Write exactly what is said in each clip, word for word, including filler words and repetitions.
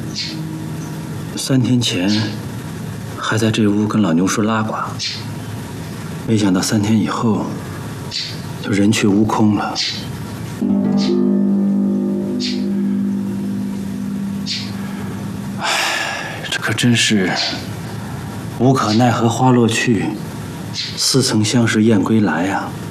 三天前还在这屋跟老牛说拉呱，没想到三天以后就人去屋空了。唉，这可真是无可奈何花落去，似曾相识燕归来呀、啊。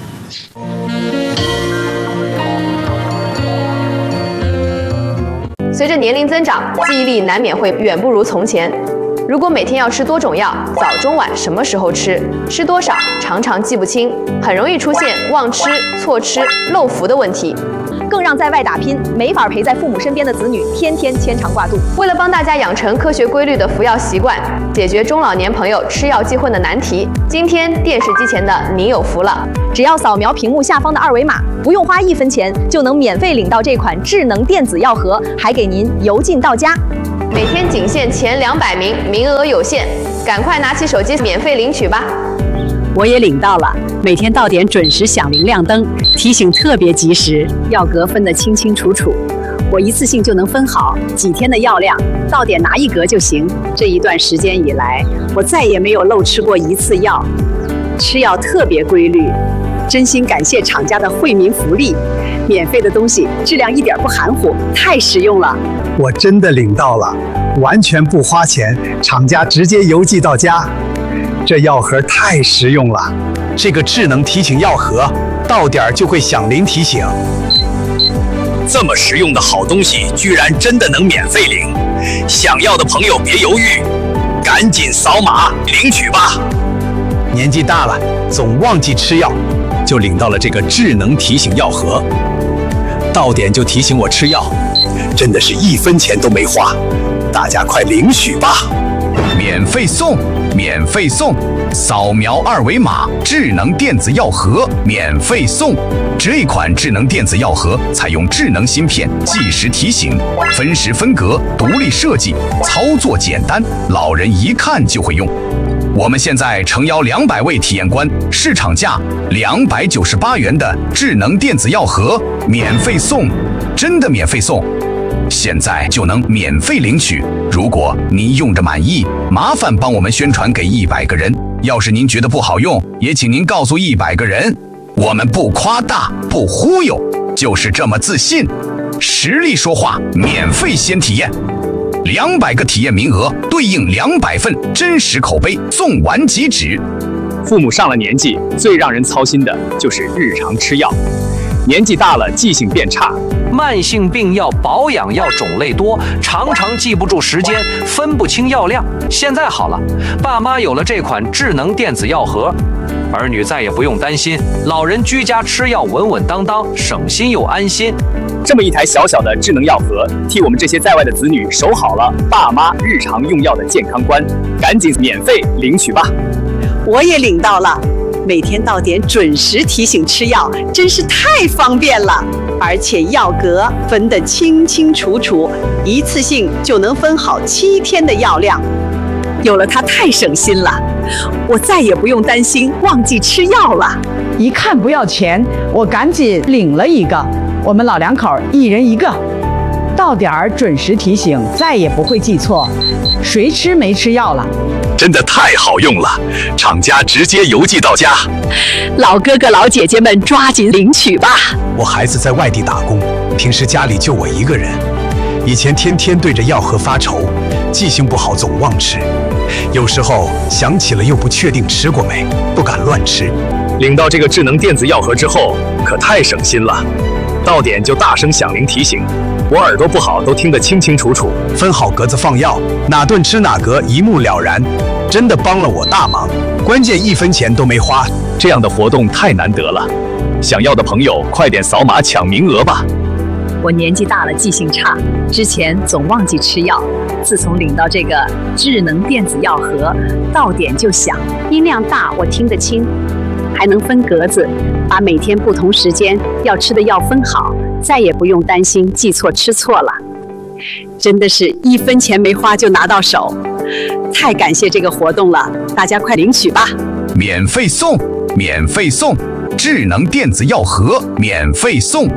随着年龄增长，记忆力难免会远不如从前。如果每天要吃多种药，早中晚什么时候吃，吃多少，常常记不清，很容易出现忘吃、错吃、漏服的问题， 更让在外打拼、没法陪在父母身边的子女天天牵肠挂肚。 为了帮大家养成科学规律的服药习惯，解决中老年朋友吃药记混的难题，今天电视机前的您有福了！ 只要扫描屏幕下方的二维码，不用花一分钱，就能免费领到这款智能电子药盒，还给您邮进到家。 每天仅限前两百名，名额有限，赶快拿起手机免费领取吧！ 我也领到了，每天到点准时响铃亮灯，提醒特别及时，药格分得清清楚楚，我一次性就能分好几天的药量，到点拿一格就行。这一段时间以来，我再也没有漏吃过一次药，吃药特别规律。真心感谢厂家的惠民福利，免费的东西质量一点不含糊，太实用了。 我真的领到了，完全不花钱，厂家直接邮寄到家。这药盒太实用了，这个智能提醒药盒到点就会响铃提醒。 这么实用的好东西，居然真的能免费领！想要的朋友别犹豫，赶紧扫码领取吧。 年纪大了，总忘记吃药，就领到了这个智能提醒药盒，到点就提醒我吃药，真的是一分钱都没花，大家快领取吧！ 免费送，免费送，扫描二维码，智能电子药盒免费送。这款智能电子药盒采用智能芯片，计时提醒，分时分格，独立设计，操作简单，老人一看就会用。我们现在诚邀两百位体验官，市场价两百九十八元的智能电子药盒免费送，真的免费送，现在就能免费领取。如果您用着满意，麻烦帮我们宣传给一百个人。要是您觉得不好用，也请您告诉一百个人。我们不夸大，不忽悠，就是这么自信。实力说话，免费先体验。两百个体验名额对应两百份真实口碑，送完即止。 父母上了年纪，最让人操心的就是日常吃药。年纪大了，记性变差， 慢性病药、保养药种类多，常常记不住时间，分不清药量。现在好了，爸妈有了这款智能电子药盒，儿女再也不用担心，老人居家吃药稳稳当当，省心又安心。 这么一台小小的智能药盒，替我们这些在外的子女守好了爸妈日常用药的健康关，赶紧免费领取吧！ 我也领到了，每天到点准时提醒吃药，真是太方便了。而且药格分得清清楚楚，一次性就能分好七天的药量，有了它太省心了，我再也不用担心忘记吃药了。 一看不要钱，我赶紧领了一个。我们老两口一人一个，到点儿准时提醒，再也不会记错谁吃没吃药了。 真的太好用了，厂家直接邮寄到家。 老哥哥老姐姐们抓紧领取吧！ 我孩子在外地打工，平时家里就我一个人，以前天天对着药盒发愁，记性不好总忘吃，有时候想起了又不确定吃过没，不敢乱吃。 领到这个智能电子药盒之后，可太省心了。到点就大声响铃提醒，我耳朵不好都听得清清楚楚。 分好格子放药，哪顿吃哪格一目了然，真的帮了我大忙，关键一分钱都没花。 这样的活动太难得了，想要的朋友快点扫码抢名额吧。 我年纪大了，记性差，之前总忘记吃药，自从领到这个智能电子药盒，到点就响，音量大，我听得清，还能分格子，把每天不同时间要吃的药分好，再也不用担心记错吃错了。真的是一分钱没花就拿到手，太感谢这个活动了，大家快领取吧！ 免费送，免费送，智能电子药盒免费送。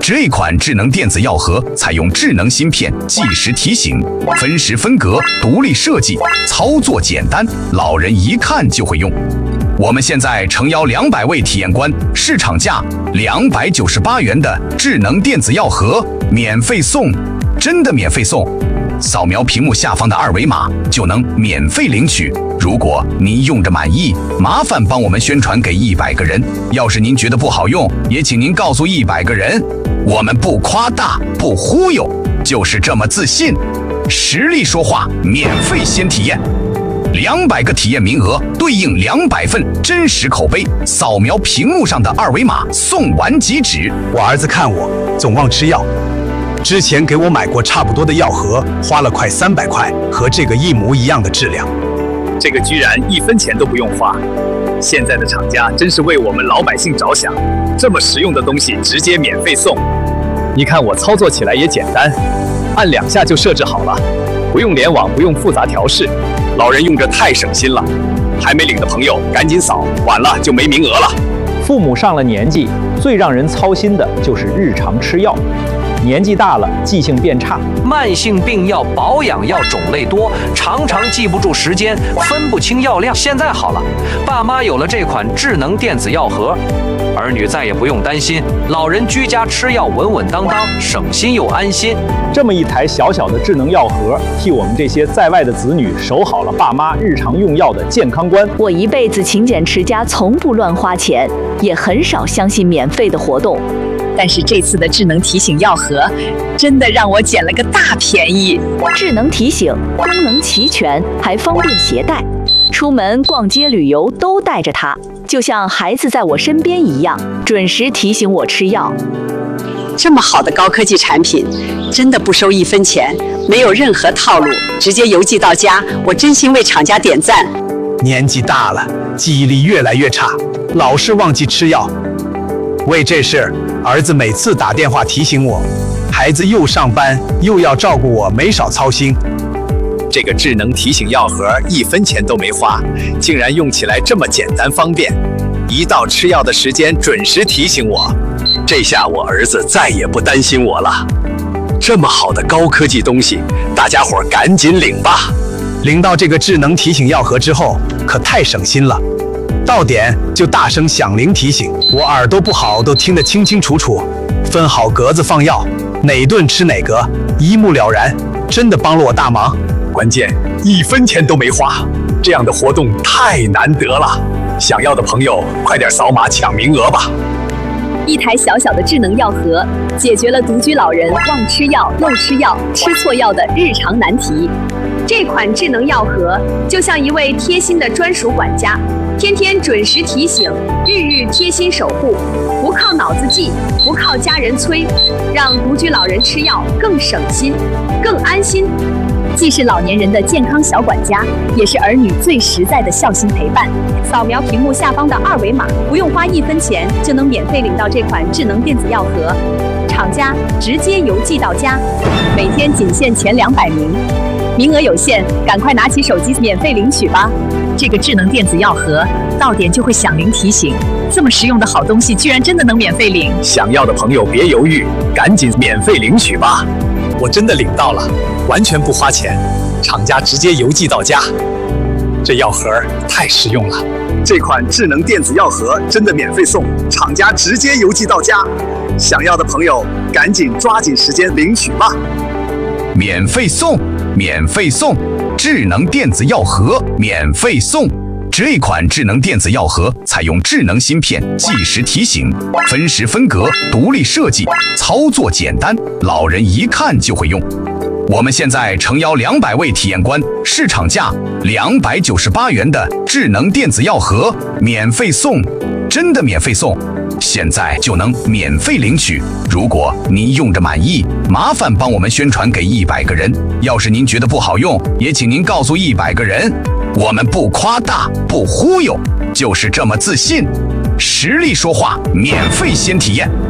这款智能电子药盒采用智能芯片，计时提醒，分时分格，独立设计，操作简单，老人一看就会用。我们现在诚邀两百位体验官，市场价两百九十八元的智能电子药盒免费送，真的免费送！扫描屏幕下方的二维码就能免费领取。如果您用着满意，麻烦帮我们宣传给一百个人。要是您觉得不好用，也请您告诉一百个人。我们不夸大，不忽悠，就是这么自信。实力说话，免费先体验。两百个体验名额对应两百份真实口碑，扫描屏幕上的二维码，送完即止。 我儿子看我总忘吃药，之前给我买过差不多的药盒，花了快三百块，和这个一模一样的质量。 这个居然一分钱都不用花，现在的厂家真是为我们老百姓着想，这么实用的东西直接免费送。你看我操作起来也简单，按两下就设置好了，不用联网，不用复杂调试，老人用着太省心了。还没领的朋友赶紧扫，晚了就没名额了。 父母上了年纪，最让人操心的就是日常吃药。年纪大了，记性变差， 慢性病药、保养药种类多，常常记不住时间，分不清药量。现在好了，爸妈有了这款智能电子药盒，儿女再也不用担心，老人居家吃药稳稳当当，省心又安心。 这么一台小小的智能药盒，替我们这些在外的子女守好了爸妈日常用药的健康观。 我一辈子勤俭持家，从不乱花钱，也很少相信免费的活动。但是这次的智能提醒药盒，真的让我捡了个大便宜。智能提醒功能齐全，还方便携带，出门逛街旅游都带着它，就像孩子在我身边一样，准时提醒我吃药。 这么好的高科技产品，真的不收一分钱，没有任何套路，直接邮寄到家，我真心为厂家点赞。 年纪大了，记忆力越来越差，老是忘记吃药。为这事，儿子每次打电话提醒我，孩子又上班又要照顾我，没少操心。 这个智能提醒药盒一分钱都没花，竟然用起来这么简单方便，一到吃药的时间准时提醒我，这下我儿子再也不担心我了。这么好的高科技东西，大家伙赶紧领吧！ 领到这个智能提醒药盒之后，可太省心了。到点就大声响铃提醒，我耳朵不好都听得清清楚楚，分好格子放药，哪顿吃哪格，一目了然，真的帮了我大忙。 关键一分钱都没花，这样的活动太难得了，想要的朋友快点扫码抢名额吧。 一台小小的智能药盒，解决了独居老人忘吃药、漏吃药、吃错药的日常难题。 这款智能药盒就像一位贴心的专属管家，天天准时提醒，日日贴心守护，不靠脑子记，不靠家人催，让独居老人吃药更省心、更安心。 既是老年人的健康小管家，也是儿女最实在的孝心陪伴。 扫描屏幕下方的二维码，不用花一分钱就能免费领到这款智能电子药盒，厂家直接邮寄到家， 每天仅限前两百名，名额有限，赶快拿起手机免费领取吧！这个智能电子药盒到点就会响铃提醒，这么实用的好东西居然真的能免费领！ 想要的朋友别犹豫，赶紧免费领取吧！ 我真的领到了，完全不花钱，厂家直接邮寄到家。这药盒太实用了， 这款智能电子药盒真的免费送，厂家直接邮寄到家。想要的朋友赶紧抓紧时间领取吧！免费送，免费送，智能电子药盒免费送。这款智能电子药盒采用智能芯片，计时提醒，分时分格，独立设计，操作简单，老人一看就会用。我们现在诚邀两百位体验官，市场价两百九十八元的智能电子药盒免费送，真的免费送！现在就能免费领取。如果您用着满意，麻烦帮我们宣传给一百个人。要是您觉得不好用，也请您告诉一百个人。我们不夸大，不忽悠，就是这么自信。实力说话，免费先体验。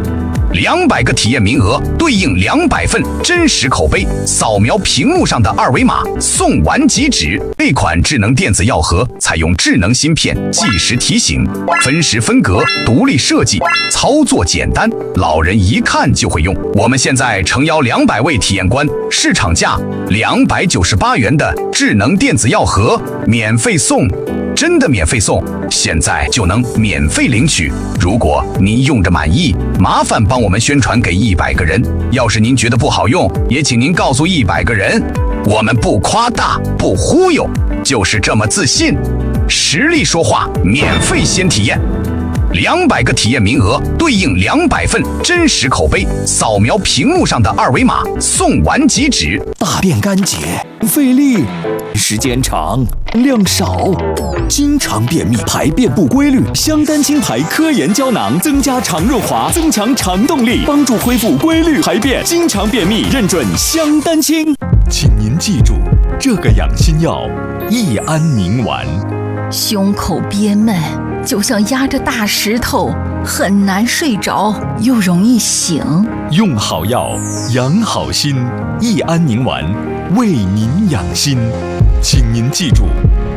两百个体验名额对应两百份真实口碑，扫描屏幕上的二维码送完即止。这款智能电子药盒采用智能芯片，计时提醒，分时分隔，独立设计，操作简单，老人一看就会用。我们现在诚邀两百位体验官，市场价两百九十八元的智能电子药盒免费送。真的免费送，现在就能免费领取。如果您用着满意，麻烦帮我们宣传给一百个人。要是您觉得不好用，也请您告诉一百个人。我们不夸大，不忽悠，就是这么自信。实力说话，免费先体验。两百个体验名额对应两百份真实口碑，扫描屏幕上的二维码送完即止。 大便干结，费力，时间长，量少，经常便秘，排便不规律。香丹清排科研胶囊增加肠润滑，增强肠动力，帮助恢复规律排便。经常便秘认准香丹清。请您记住，这个养心药益安宁丸。 胸口憋闷，就像压着大石头，很难睡着，又容易醒。 用好药，养好心，益安宁丸为您养心。请您记住，